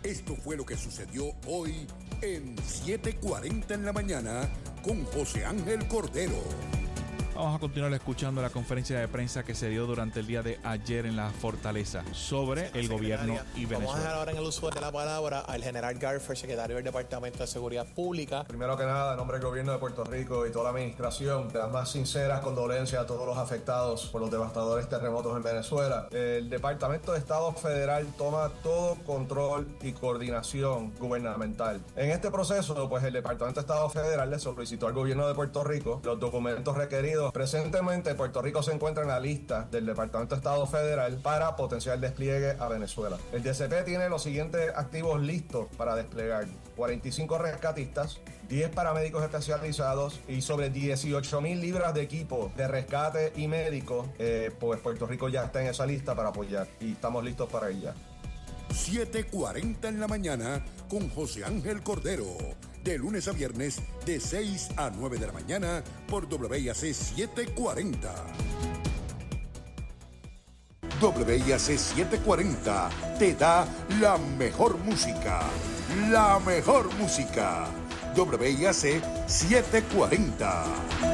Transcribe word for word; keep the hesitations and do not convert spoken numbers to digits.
Esto fue lo que sucedió hoy en siete cuarenta en la mañana con José Ángel Cordero. Vamos a continuar escuchando la conferencia de prensa que se dio durante el día de ayer en la Fortaleza sobre el gobierno y Venezuela. Vamos a dejar ahora en el uso de la palabra al general Garfer, secretario del Departamento de Seguridad Pública. Primero que nada, en nombre del gobierno de Puerto Rico y toda la administración, de las más sinceras condolencias a todos los afectados por los devastadores terremotos en Venezuela. El Departamento de Estado Federal toma todo control y coordinación gubernamental. En este proceso, pues el Departamento de Estado Federal le solicitó al gobierno de Puerto Rico los documentos requeridos. Presentemente, Puerto Rico se encuentra en la lista del Departamento de Estado Federal para potencial despliegue a Venezuela. El D C P tiene los siguientes activos listos para desplegar: cuarenta y cinco rescatistas, diez paramédicos especializados y sobre dieciocho mil libras de equipo de rescate y médico. Eh, pues Puerto Rico ya está en esa lista para apoyar y estamos listos para ella. siete cuarenta en la mañana con José Ángel Cordero. De lunes a viernes, de seis a nueve de la mañana, por W I A C siete cuarenta. W I A C siete cuarenta te da la mejor música. La mejor música. W I A C siete cuarenta.